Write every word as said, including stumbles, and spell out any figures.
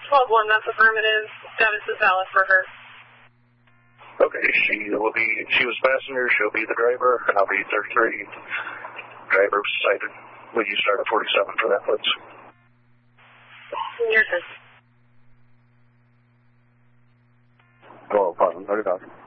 twelve one, that's affirmative. Status is valid for her. Okay, she will be, she was passenger, she'll be the driver, and I'll be thirty-three. Driver cited. Will you start at forty-seven for that, please? Your turn. Go, Apartment thirty-five.